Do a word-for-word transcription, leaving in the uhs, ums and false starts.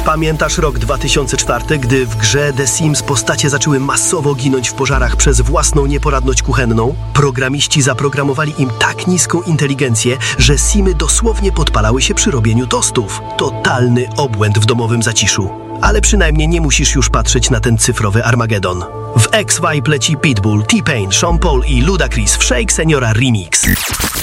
Pamiętasz rok dwa tysiące czwarty, gdy w grze The Sims postacie zaczęły masowo ginąć w pożarach przez własną nieporadność kuchenną? Programiści zaprogramowali im tak niską inteligencję, że Simy dosłownie podpalały się przy robieniu tostów. Totalny obłęd w domowym zaciszu. Ale przynajmniej nie musisz już patrzeć na ten cyfrowy Armagedon. W X-Vibe leci Pitbull, T-Pain, Sean Paul i Ludacris w Shake Seniora Remix.